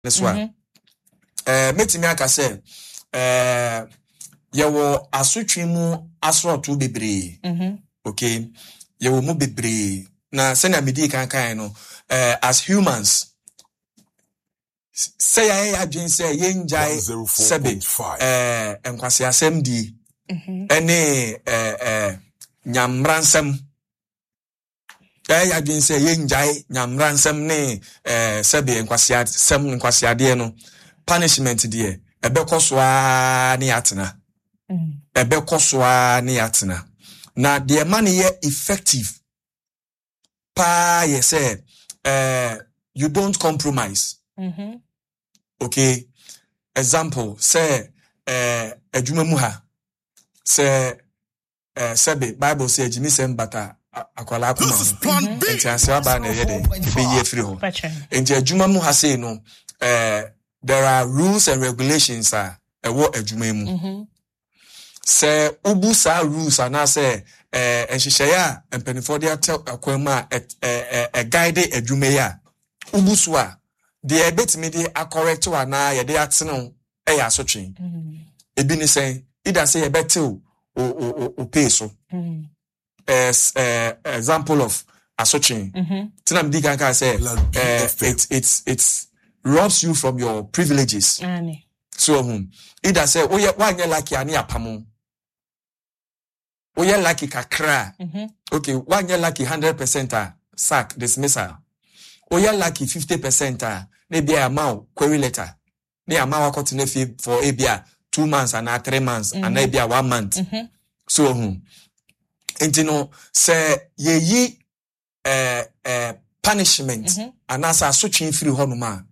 this one. Metimi aka say yewo asotwe mu asoroto bebre. Okay. Yewo mu bebre. Na se na medi kan no as humans say ya adwen say yenjai sebe enkwase asem di ene nyamransem ya adwen say yenjai nyamransem ne sebe enkwase ade no punishment die ebekosoa ne yatena ebekosoa ne yatena na the money ye effective pa ye say you don't compromise. Okay, example say adwuma mu ha say sebe Bible say jimi sem bata akwala akoma enti anse ba na ye de be ye free ho enti adwuma mu ha say no there are rules and regulations ewo adwuma mu say ubusa rules ana say enhyehyaya empenifo de akwama a guide adwuma ya ubusu a the ebetimi de correct wa na ye de atene ya asotwe ebi ni say either say ebetel o pay so example of asotwe tina mdi kan say it's robs you from your privileges so either say wanye like ani apamo oye like kakra okay wanye like 100% sack dismissal oye like 50% maybe amount query letter ne amount continue fee for abia 2 months and 3 months and abia 1 month so entino say ye punishment and as a switching free honuma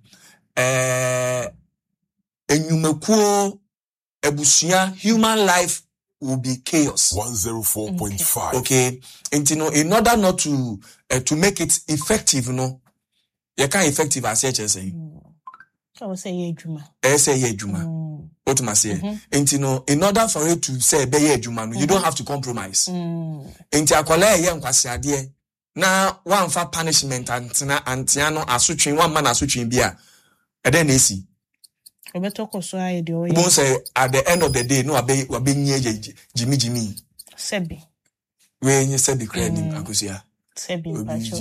enyumekuo ebusia human life will be chaos. 104.5. Okay. And in order not to make it effective, you can't effective as such as saying. So say ye juma. Say ye juma. What must say? And in order for it to say be ye juma, you don't have to compromise. And akwala ye nkwase ade na one for punishment antiano asutwin one man asutwin bia. And then esi. Bon say at the end of the day, no wabe nye Jimmy. Sebi. We nye sebi credit akusia. Sebi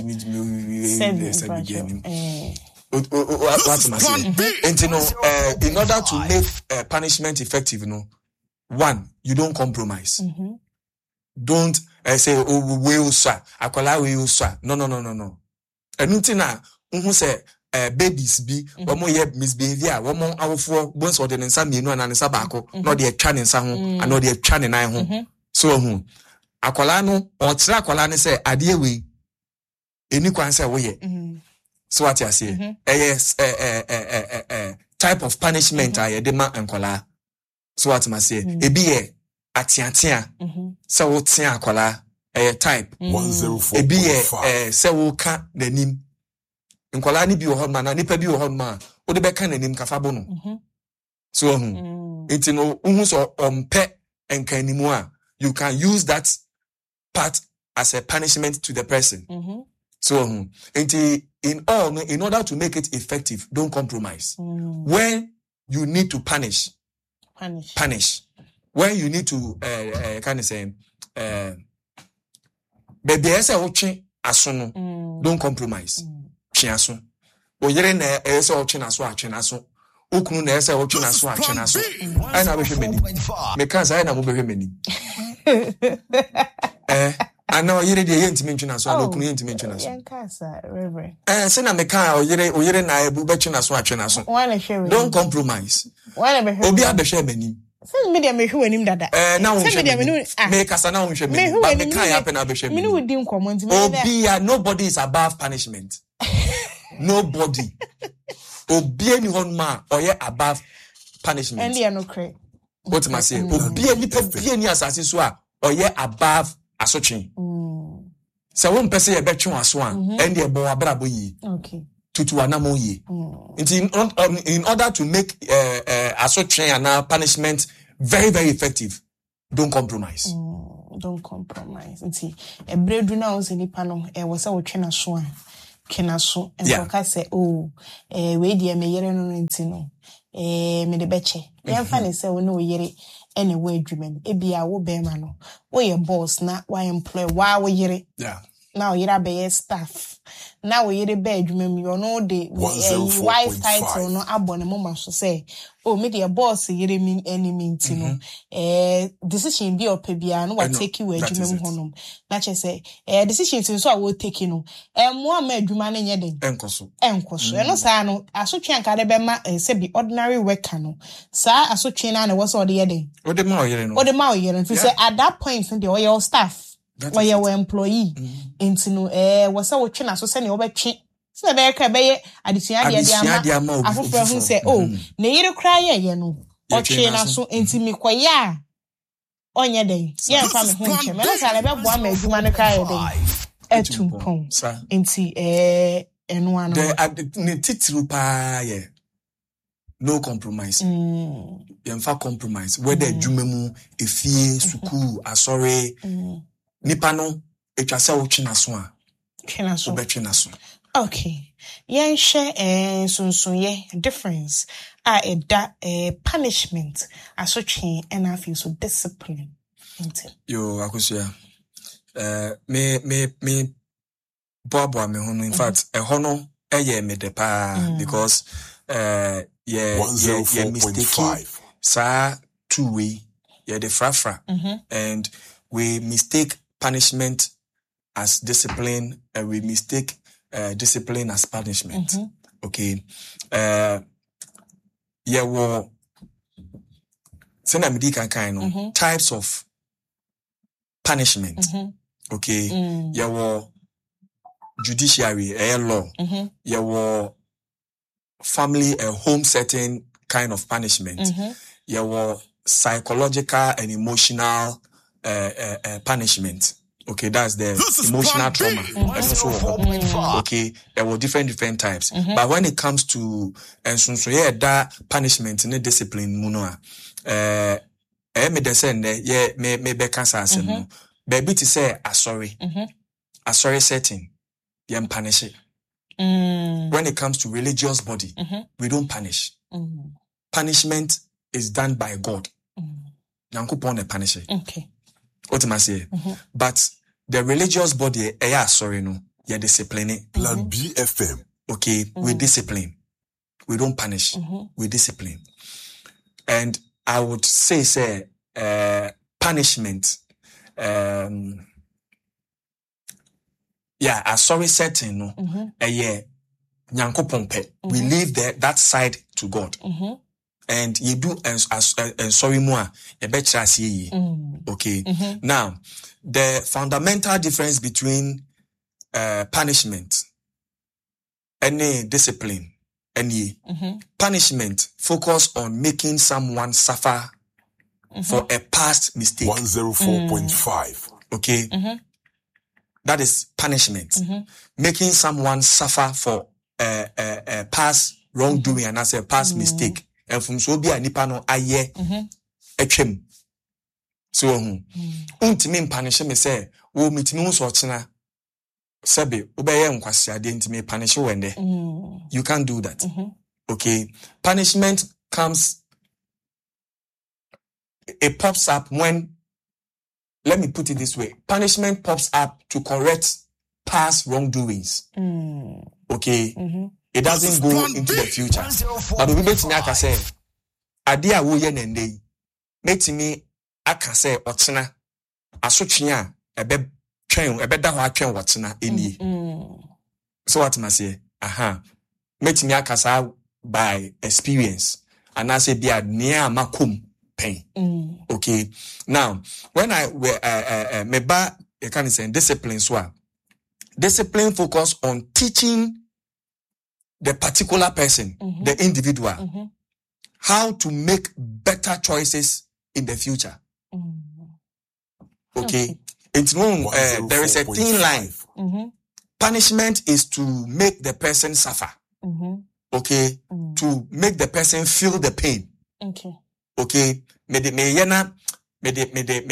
what must say? And in order to make punishment effective, one, you don't compromise. Don't say we usa akola we usa. No. And untina say babies be womo ye misbehavior womo awofo bonso de nsa mienu ana nsa baako no de atwa ne nsa ho ana de atwa ne nan ho so akwala no otra akwala ne say ade we eni kwan say wo ye so what you say yes type of punishment ye de ma akwala so what ma say e bi ye atiatia say wo tia akwala type 104.5 e bi ye say wo ka nanim nkwala ni bi wo hon ma na nipa bi wo hon ma wo de be ka nanim kafa bo no so enti no uhu so ompe enkanimu a you can use that part as a punishment to the person so enti in order to make it effective don't compromise when you need to punish when you need to kind of say baby ese wo twe aso no don't compromise chiaso oyere na ese o twe naso atwe naso okunu na ese o twe naso atwe naso ai na behwe mani me kan sai na mo behwe mani ana oyere de yentimi ntwe naso ana okunu yentimi ntwe naso yankasa reverend se na me kan oyere na ebu betwe naso atwe naso don't compromise obi abehwe mani Send me the mehuanim dada. Now me kasa na unhwe me. But me kan happen abehwe me. Me no din command me. Obi nobody is above punishment. Nobody. Obi any one man or ye above punishment. And they no cray. What am I saying? Obi any obi any assassin so or ye above asotwe. So one person ye betwe aso an and ye bo abrabo yi. Okay. Tutu anamo yi. In order to make asotwe and punishment very very effective, don't compromise. Don't compromise. Nti ebredu na o se nipa no e wo se wo twe na so an kenaso and Yeah. foka say oh we dey me yere no nti no me de beche yen fa ne say we no yere anyway adwuma e bia wo be ma no wo ye boss na wa employ wa wo yere Yeah. now you be staff now you be adwuma you know the 104.5. wife title no abone mama so say oh me the boss yere mean any mean no decision bi opebia no wa take you adwuma honom na che say decision tin so I will take no mo ma adwuma na nye den Enkoso no sa no asotwe anka de be ma say be ordinary worker no sa asotwe na was all the den ode ma oyere no say at that point the your staff or your employee into no was our trainer so send you over chin. So be addition de ama afofra hu say oh na yire cry ye no o trainer so enti me kwaya onye den ye mfa me hu nche me na sa le be boa ma adwuma no cry den etumpon enti eno ano the titru pa ye no compromise yemfa compromise whether adwuma mu efie sukuu asore nipa no etwa se wo twena so a obetwena so. Okay. Yen share sunsunye difference da punishment asotwe and I feel so discipline. Yo akosia me bobo me hono in fact hono eye me de pa because yeah 104.5 sa two way yeah the frafra and we mistake punishment as discipline and we mistake discipline as punishment. Okay. Yeah, well, types of punishment. Okay. Yeah, well, judiciary, law. Yeah, well, family and home setting kind of punishment. Yeah, well, psychological and emotional punishment. Okay, that's the emotional trauma. Okay, there were different types. But when it comes to so yeah, that punishment in the discipline, munoa, me descend yeah, me be cancer no. Baby to say sorry setting, yeah, punish it. When it comes to religious body, we don't punish. Punishment is done by God. Yankupon punish it. Okay. What am I saying? But the religious body, sorry, no, you're disciplining. Plan BFM. Okay, we discipline. We don't punish. We discipline. And I would say, punishment. Yeah, a sorry setting, no. Yeah, nyanko pompe. We leave that side to God. And you do and sorry more a better see. Okay. Now, the fundamental difference between punishment and discipline and punishment focus on making someone suffer for a past mistake. 104.5. Okay. That is punishment. Making someone suffer for a past wrongdoing and as a past mistake. And from so be a nipa no aye etwem so untimi punish me say wo mitimi so ochena sebe obeye nkwase ade ntimi punish wende you can't do that. Okay, punishment comes, it pops up when, let me put it this way, punishment pops up to correct past wrongdoings. Okay. It doesn't go into the future. But we make me aka say, ade a wo ye nende, make me aka say otena asotwea ebe twen ebe da ho atwen wotena eni. So what must say? Make me aka say by experience and I say bia near makum pain. Okay. Now, when I me ba you can say discipline so discipline focus on teaching the particular person, the individual, how to make better choices in the future. Okay. It's known, there is a thin line. Punishment is to make the person suffer. Okay. To make the person feel the pain. Okay.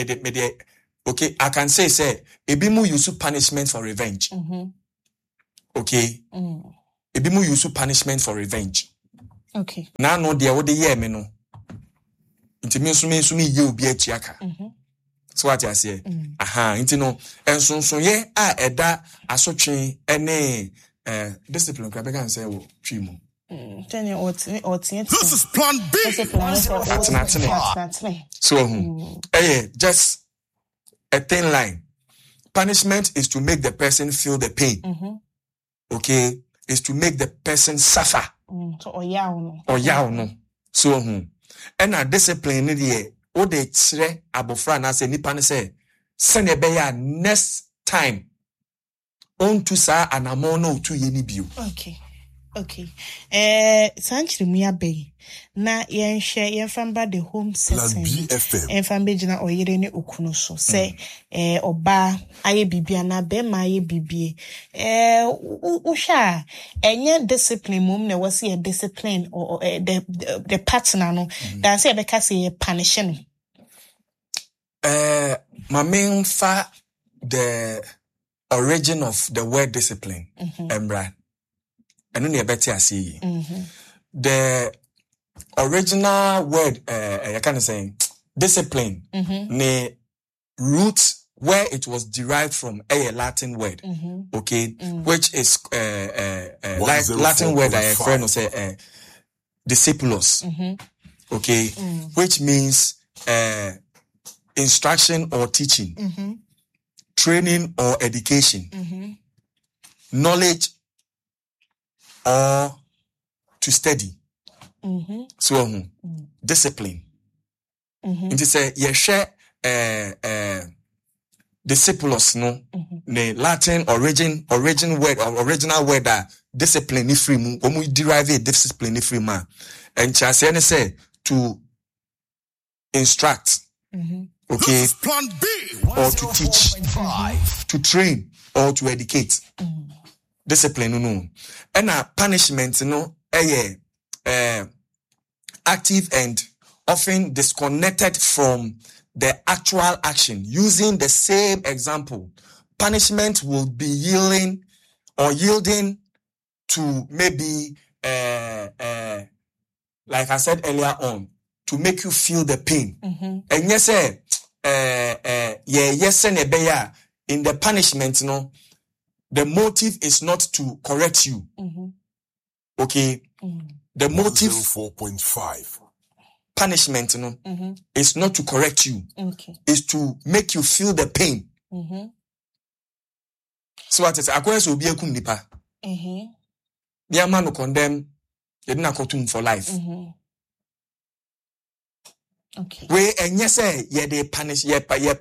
Okay. I can say, ebimu use punishment for revenge. Okay. Ebi mu use punishment for revenge. Okay. Na no dia wo de ye me no. Nti me so me ye obi atuaka. So what I say? Nti no ensonson ye a eda asotwe ene discipline kwa bega say wo twi mu. This is plan B. So just a thin line. Punishment is to make the person feel the pain. Okay, is to make the person suffer. So no. So and a discipline the o de kire abofra na say nipa ne say sene be ya next time on to sa anamo no to ye ni bio. Okay. Sanchiri mu ya be na yenfamba the home setting. Yenfamba jina oyire ne okunu so. Say oba aye bibia na be ma aye bibie. Usha enye discipline mum na wasi a discipline or the partner no. Dan say be ka say punishing. My main fa the origin of the word discipline. Embra. The original word, I can say, discipline, the root where it was derived from a Latin word, okay, which is like Latin word I friend will say, discipulus, okay, which means instruction or teaching, training or education, knowledge or to study. So discipline. It is a share discipulus no the Latin origin word or original word that discipline is free when we derive a discipline free man. And Chasiane say to instruct. Okay. Plan B. Or to teach, to train or to educate. Discipline no. And punishment no active and often disconnected from the actual action. Using the same example, punishment will be yielding to maybe like I said earlier on, to make you feel the pain. And yes, in the punishment, no, the motive is not to correct you. Okay? The motive 4.5 punishment, is not to correct you. Is to make you feel the pain. So what is akwenso obi akum nipa. The man who condemn, they didn't court for life. Okay. We and yes, ye de punish ye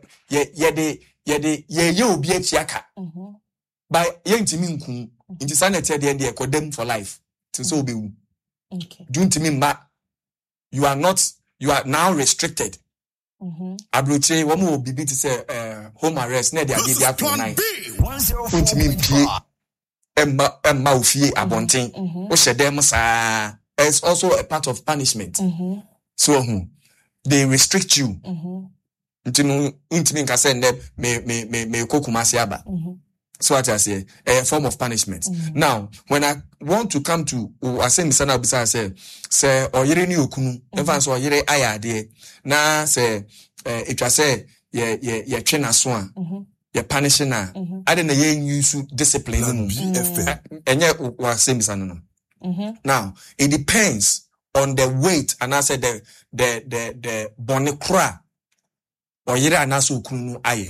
obi atiaka. By yentimi nku inti sanete de condemn for life. So be okay. You are now restricted. Abroche woman will be to say home arrest na dia dey up tonight. Untimi pie emma ofie abonten. Wo shedem sa. It's also a part of punishment. So they restrict you. Untimi nka say me kokumase aba. So what I say, a form of punishment. Now, when I want to come to, I say, Misana Bisa say, or yere ni okunu, even so yere ayade, na say, it was say, ye train as one, ye punishing na. I didn't use discipline. And yet, what say Misana. Now, it depends on the weight, and I said the bonekra, or yere anasu okunu aye.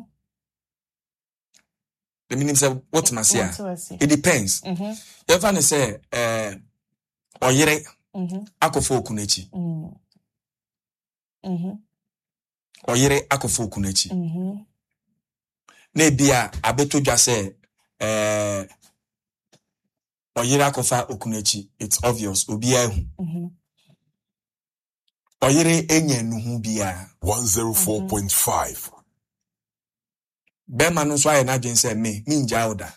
The meaning say what must say? It depends. If I say oyere akofo okunechi. Oyere akofo okunechi. Na bia abeto dwa say oyere akofa okunechi. It's obvious. Obi ehu. Oyere enye nuhu bia 104.5 Bema no so aye na dwen say me nja oda.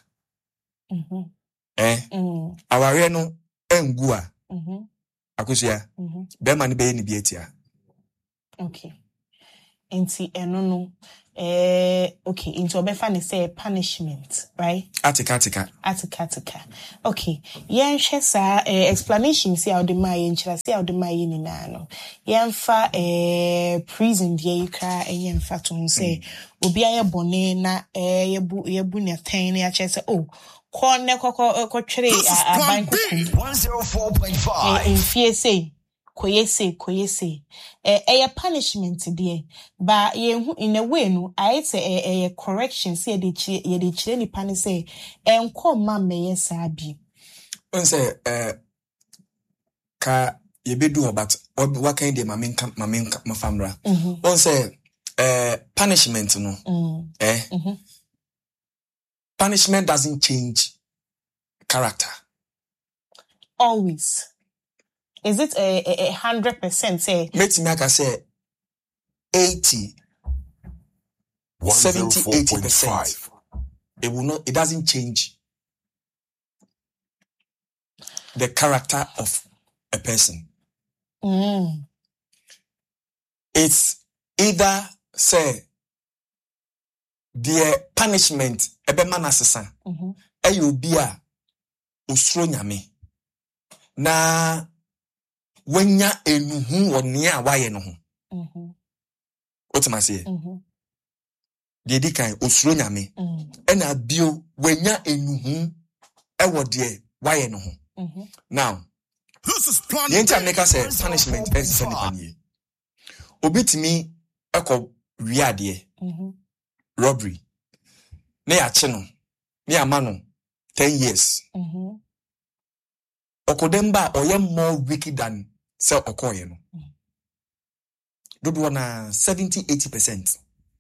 Aware no engu a. Akosia. Bema ni be ni bi etia. Okay. Enti eno okay, into obefa ne say punishment, right? Atika. Okay. Yen shesa explanation see how the my enchira see how the my ni na no. Yen fa prison die yikra yen fa to say obi aye bone na yebu ne ten ya che say oh kone ko twere aban kokum 104.5 in fie say koyese a punishment there but in a way no I say a correction say ye de chire ni pan say enko ma me yesa bi on say ka ye bedu but what kind de ma famra on say punishment no punishment doesn't change character always. Is it 100% say? Make me say 80, 70, 80%. It will not. It doesn't change the character of a person. It's either say the punishment ebe manasesa. Ayubia usro nyame na wenya enuhu onia waye no ho what am I say de di kan osuro nyame ena bio wenya enuhu ewo de waye no ho now this is plan the intermaker say punishment is anything obitimi ekọ wiade robbery na ya che no na ya ma no 10 years okodemba oye more wicked than say okoye no do na 70-80%.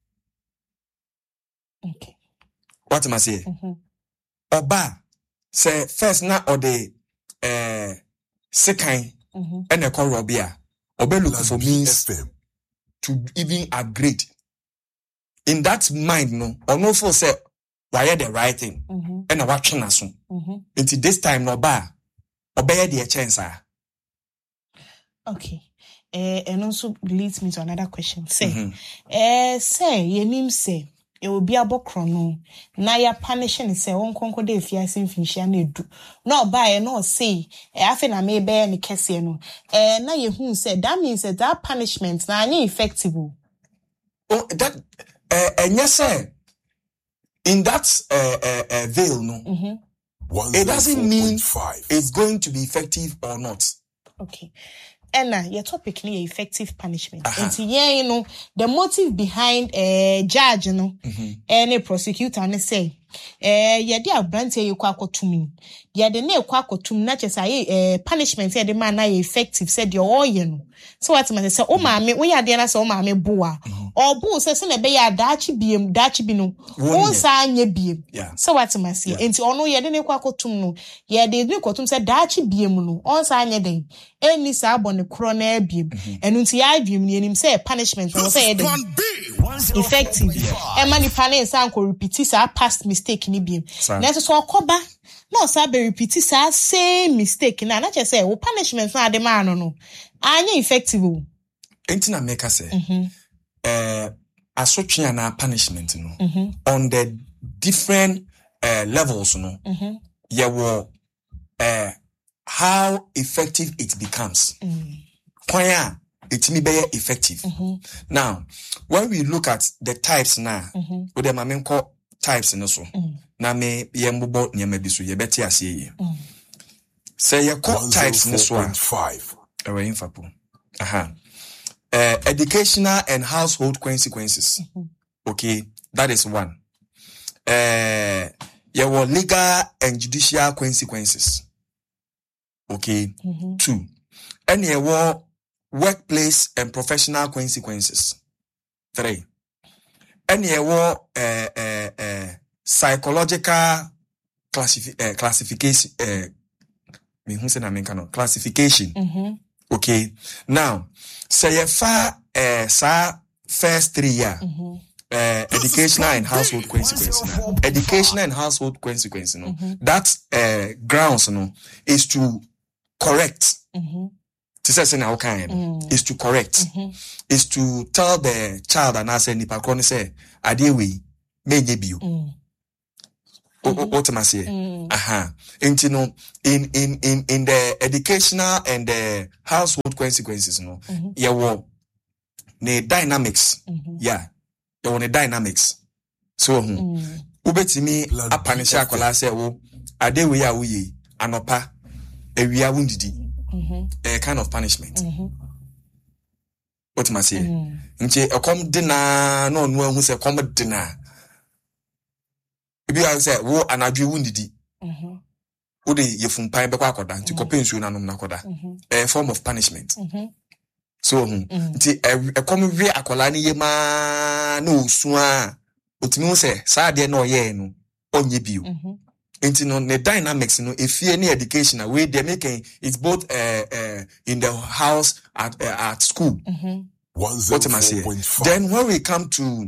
Okay, what am I say oba say first na or the second and a corrobia obe look for means to even upgrade in that mind no or no for say why the right thing and a watching us until this time no ba obey the chance. Okay. And also leads me to another question. Say, say, ye nim say, it will be a bokrono. Na ya punishing say, on conco de fiasin finishia ne do. No buy no say, after I may bear any casiano. Na ye who said that means that punishment na any effective. Oh, that, and yes, sir, in that veil, no. It doesn't mean it's going to be effective or not. Okay. And your topic is effective punishment. And you know, the motive behind judge, you know, any prosecutor and say, dear branch you kwako to me. Yeah, the name kwako to me, not just punishment, the man effective, said your all, you know. So what man say, oh, mammy, we are there, so mammy boa. Or boo says, and a bay a dachi beam, dachi bino. Oh, sign ye beam. Yeah. So what man say, and to ono, ya didn't kwako to no. Yeah, they didn't go to say dachi beam, no. On sign ye day. Any sab on the crone beam. And until I beam, him say punishment, was say effective. And many parents uncle repeat past mistake in beam. Let's so coba. No, sabe repeat same mistake. Now, not just say, oh, punishment for the man, no. Anya effective. Ain't make us say, assumption and punishment, no, on the different levels, no, yeah, well, how effective it becomes. Why it may be effective. Now, when we look at the types now, with the main call types in also, na me yembo nyama bisu ye beti asiye. Say your call types in this one. 5. Educational and household consequences. Okay, that is one. Your legal and judicial consequences. Okay, 2. And your workplace and professional consequences. 3. And your psychological classification. Classification. Okay. Now, say first 3 year educational and household consequences. Educational and household consequences. That grounds is to correct to say now kind is to correct, is to tell the child and I say nipa kroni say ade we menye bio. What am I saying? In the educational and the household consequences, no, the dynamics, yeah, the dynamics. So, ubetimi apanisha akola say wo ade we ya we anopa ewia wundidi. A kind of punishment. What am I saying? Nche come dinner no who say come dinner. If you say wo anadwe wundidi. Wo de yefumpan be kwa akoda nti kopensu na nom na akoda. A form of punishment. So nti e come we akola ni yema na osu a otimi wo say sa de na oye no onye bio. Into the dynamics, if you any education, way they're making it's both in the house at school. What am I saying? Then when we come to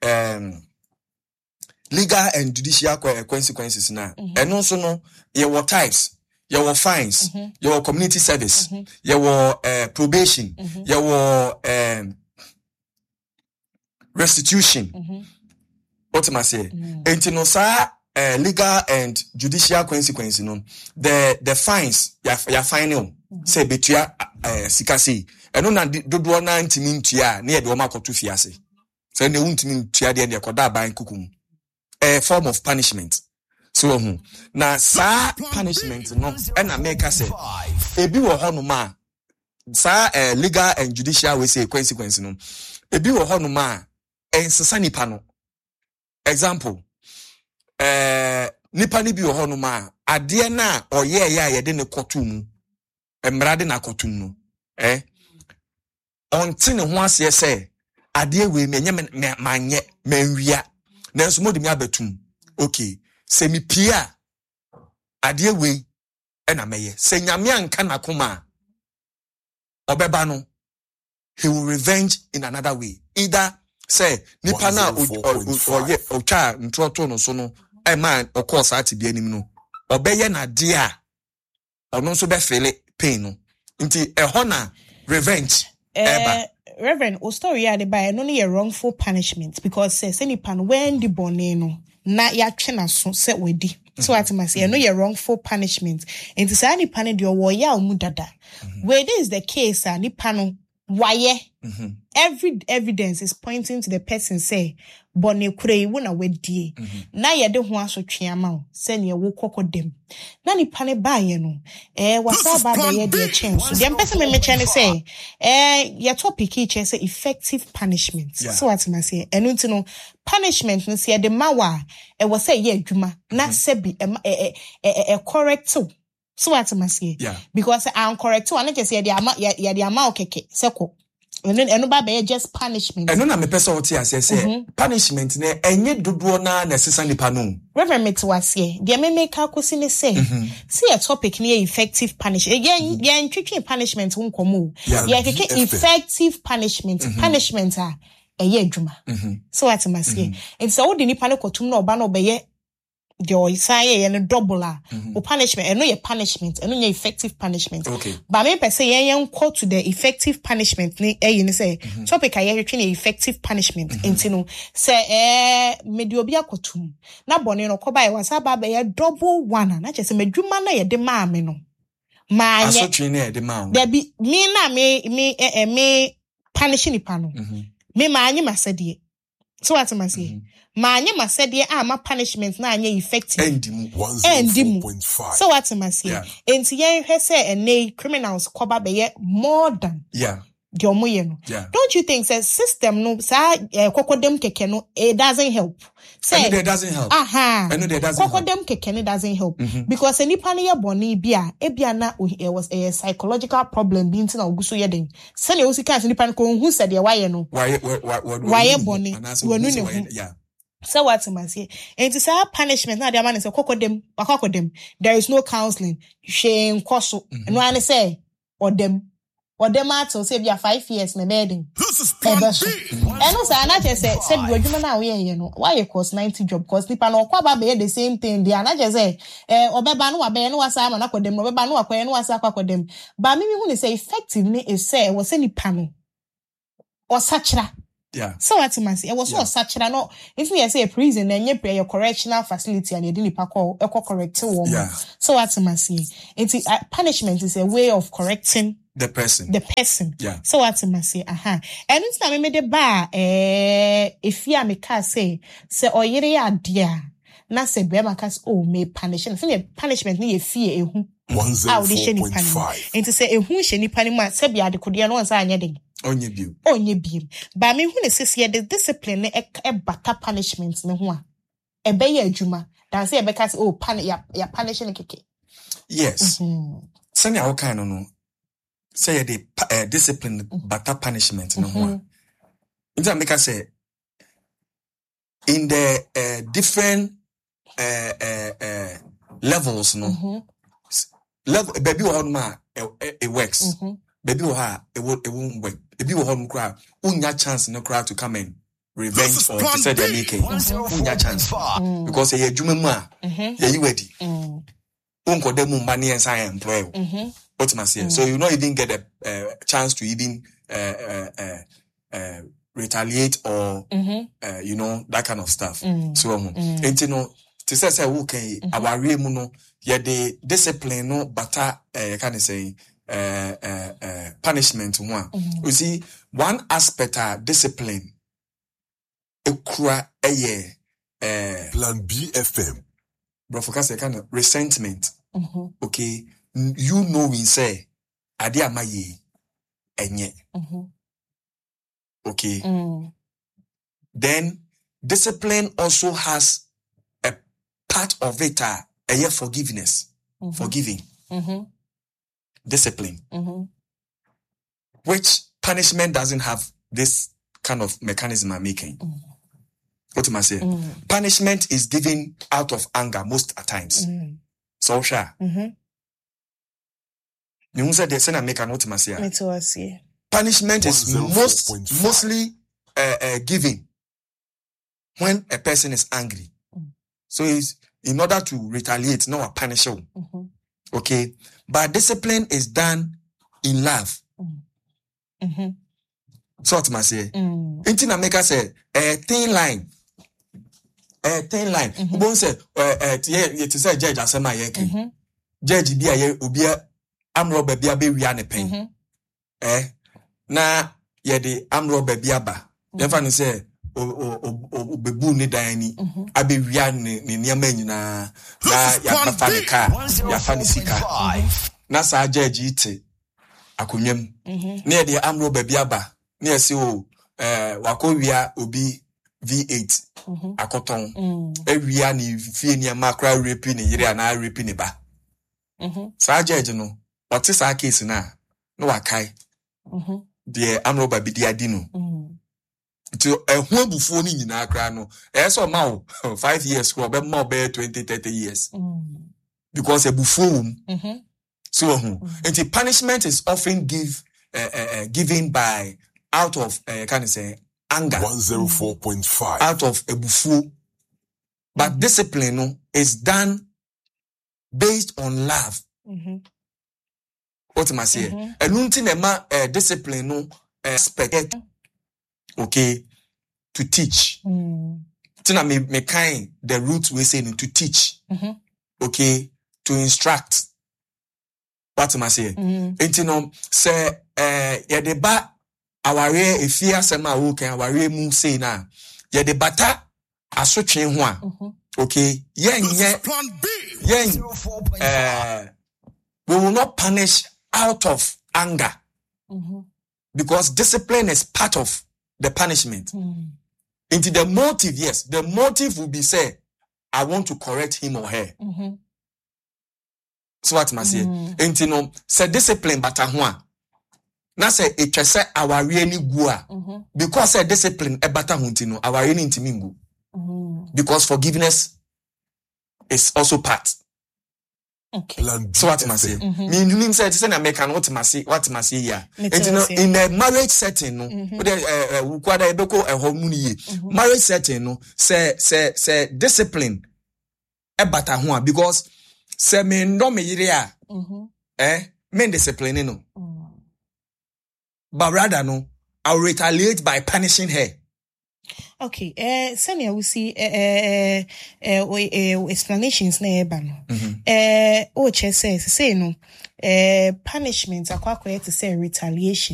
legal and judicial consequences now, and also no, your types, your fines, your community service, your probation, your restitution. What am I saying? And no sir. Legal and judicial consequences, the fines, ya final, say betua sikasi, and no do na ntimi ntua near the Oma Kotu Fiase. So they won't mean tua the Koda by Kukum. A form of punishment. So na sa punishment no and I make us say ebi wo honoma sa legal and judicial we say consequences no ebi wo honoma ensesa nipa no. Example nipa ni bi wo hono ma ade na oye ya ye de ne kotu mu emrade na kotu mu onti ne ho ase se ade we me nye manye manwia nanso modimi abatum okay se mi pia ade we na meye se nyame anka na koma obeba no he will revenge in another way either say nipa na oye ocha ntroto no so no man of course ati bi anim no obeye na de a ono so be feel pain no nti ehona revenge Reverend o story ya de by no ne wrongful punishment because say nipa no when the bone no na ya twe na so say wedi so what am I say no wrongful punishment nti say nipa ne de wo ya omu dada where this is the case nipa no why every evidence is pointing to the person say bone kure wu na wedie na ye de ho asotwe ama o se ne wo kokodem na nipa ne ba ye no wasa ba ba ye de chance so dem person me chane say your topic e say effective punishment so what am I say enu nti no punishment no say de mawa was say ye adwuma na se bi correct so what am I say because I'm correct so I just say the amount keke seko and no ba just punishment and no na me person what say punishment na enye dodo na necessary pa no Reverend Metwase de me make akosi ne say see a topic near effective punishment again twitwe punishment ho nkomo keke effective punishment punishment eye adwuma so what am I say and so the nipa ne kotum na oba na obeye the oisaye and double or punishment and no your punishment and no your effective punishment. Okay. But me per se yen call to the effective punishment you say topic I between the effective punishment intino say medio bia kotum na bone no koba e wasa ba be double one na just medwuma na ye de ma me no ma ye asotwe na ye de ma there be me na me punishing ni pano me ma anyi masede so what am I say Manye masede ama punishment na anye effective. Endimu. So what am I say? Enti yen hwe say ene criminals koba be more than. Yeah. The omoye no. Don't you think say system no sa kokodem keke no it doesn't help. Say it doesn't help. Aha. I know that doesn't help. Kokodem keke no doesn't help because enipa no ye boni bia ebia na it was a psychological problem bi nti na oguso ye den. Se na osika se nipa no ko hu se de waye no. Why boni. Wonu ne hu. Yeah. So what am I say? And to say punishment now the man is a there is no counseling. Shame koso. And when I say or them or them out to say be 5 years na bedding. This is plan B. And also I just said we do now you know why you cost 90 job cause people no kwaba be the same thing they and I just say obeba no abe no asa ma na kodem obeba no akwa no asa akwadem but me hu say effectively is say was any panel or sachra. Yeah. So what must say? It was so such no. If we say a prison, then you pay your correctional facility and you didn't call corrective woman. Yeah. So what must say? It's punishment is a way of correcting the person. Yeah. So what must say? And it's not me the bar. If you make us say or you dear. Na se bema kas me punishment. Say punishment ni fear ehu. 104.5. And to say ehu she ni panima se bia de kodia no ansa anya den. Onye biom. But me who says here the discipline e better punishment ne ho a. E be ye adwuma. Dan say e be ka say ya punishing keke. Yes. Sani how kind no. Say the discipline better punishment ne ho a. Inza make say in the different levels no. Level baby one it works. Baby it won't work. Baby will cry. Unya chance no crowd to come in revenge or to say they're making. Unya chance because you're jumma. Yeah, you ready. Unko demu money and sign employ. What must say? So you not even get a chance to even retaliate or you know that kind of stuff. So and you know to say okay our real no yeah the discipline no better can say punishment one. You see, one aspect of discipline ekura Plan B FM. Bro, focus a kind of resentment. Okay, you know we say ade amaye enye. Okay. Then discipline also has a part of it forgiveness. Forgiving. Discipline, which punishment doesn't have this kind of mechanism I'm making. What am I saying? Punishment is given out of anger most at times. So sure. You said the same make an what am I saying? Punishment is mostly given when a person is angry. So it's in order to retaliate, not a punish you. Okay, but discipline is done in love. So what must say? Intina make us say a thin line. Who say it is a judge as my judge be a ubia amro baby a pen. Na ye the amro baby aba. Then say bebu ni dani abe wia ni niam nyina na ya fa ni car ya fa ni sika na sa judge ite akonwam na ye amro baby aba na ye se wakowia obi V8 akoton ewia ni fie ni makra rape ni yire na rape ni ba sa judge no ote sa case na wakai de amro baby di adino to a huabufu ni nyina kra no so ma 5 years ko be ma be 20-30 years because a bufu so and the punishment is often given by out of can I say anger 104.5 out of a bufu, but discipline no is done based on love. What am I saying? And until discipline no expect okay to teach. Tina me kind the root we say to teach. Okay, to instruct. What am I saying? And you know say ya deba aware efia sema wo kan aware mu say na ya debata asotwe ho a okay yen we will not punish out of anger because discipline is part of the punishment. Into the motive, yes, the motive will be say I want to correct him or her. So what must say? Into no say discipline but a na say it say our really gua because say discipline e bata huntino our really intimingu because forgiveness is also part. Okay. So what must say? Me him said say na make what must say here. In a marriage setting no, kwada ebeko ehomuni marriage setting no say discipline e bata ho because say me ndo me yire a men discipline no. But rather no, I'll retaliate by punishing her. Okay, Sanya, we see explanations na eba no. Oche says say no. Punishments are quite to say retaliation.